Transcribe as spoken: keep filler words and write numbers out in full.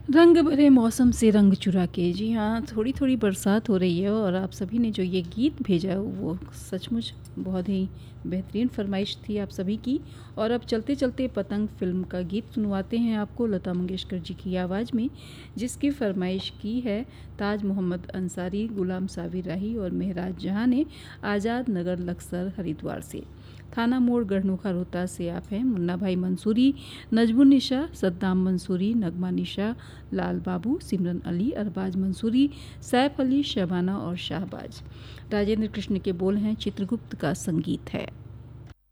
रंग भरे मौसम से रंग चुरा के, जी हाँ, थोड़ी थोड़ी बरसात हो रही है और आप सभी ने जो ये गीत भेजा है वो सचमुच बहुत ही बेहतरीन फरमाइश थी आप सभी की। और अब चलते चलते पतंग फिल्म का गीत सुनवाते हैं आपको लता मंगेशकर जी की आवाज़ में, जिसकी फरमाइश की है ताज मोहम्मद अंसारी, गुलाम साबिर राही और मेहराज जहाँ ने आज़ाद नगर लक्सर हरिद्वार से। थाना मोड़ गढ़नोखा रोहतास से आप हैं मुन्ना भाई मंसूरी, नजमुन निशा, सद्दाम मंसूरी, नगमा निशा, लाल बाबू, सिमरन अली, अरबाज मंसूरी, सैफ अली, शबाना और शाहबाज। राजेंद्र कृष्ण के बोल हैं, चित्रगुप्त का संगीत है।